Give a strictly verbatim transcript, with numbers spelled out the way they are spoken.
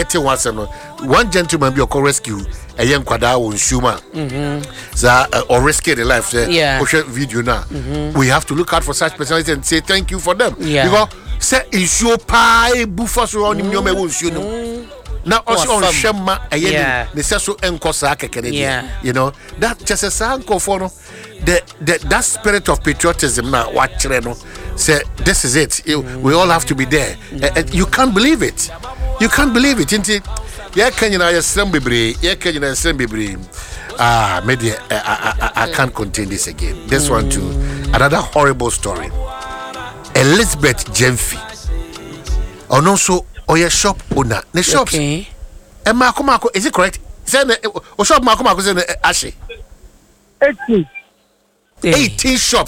get once and one gentleman be a rescue a young quada on Shuma mm-hmm. or rescue the life yeah. video now mm-hmm. we have to look out for such persons and say thank you for them yeah. because say issue pie buffers on him no me won't you know now also on Shema a yeah the so encosa kekene you know that just a sanko for no the, the that spirit of patriotism now watch no say this is it you, mm. we all have to be there mm. uh, uh, you can't believe it you can't believe it into yeah can you know your bebre yeah can you know your bebre ah media I, I, I, I can't contain this again this mm. one too another horrible story Elizabeth Jemfi or no so or your shop owner the shops okay. and Marco Marco is it correct say o shop Marco Marco say ashe eighteen eighteen shops